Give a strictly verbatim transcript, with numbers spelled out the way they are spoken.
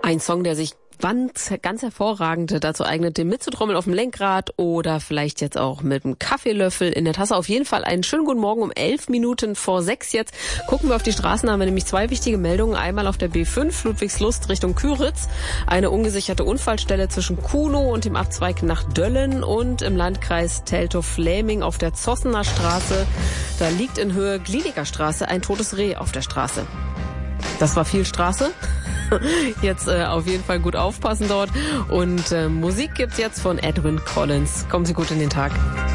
Ein Song, der sich ganz, ganz hervorragend dazu eignet, den mitzutrommeln auf dem Lenkrad oder vielleicht jetzt auch mit einem Kaffeelöffel in der Tasse. Auf jeden Fall einen schönen guten Morgen um elf Minuten vor sechs jetzt. Gucken wir auf die Straßen, haben wir nämlich zwei wichtige Meldungen. Einmal auf der B fünf, Ludwigslust Richtung Küritz. Eine ungesicherte Unfallstelle zwischen Kuhnow und dem Abzweig nach Döllen und im Landkreis Teltow-Fläming auf der Zossener Straße. Da liegt in Höhe Gliediger Straße ein totes Reh auf der Straße. Das war viel Straße. Jetzt äh, auf jeden Fall gut aufpassen dort. Und äh, Musik gibt's jetzt von Edwyn Collins. Kommen Sie gut in den Tag.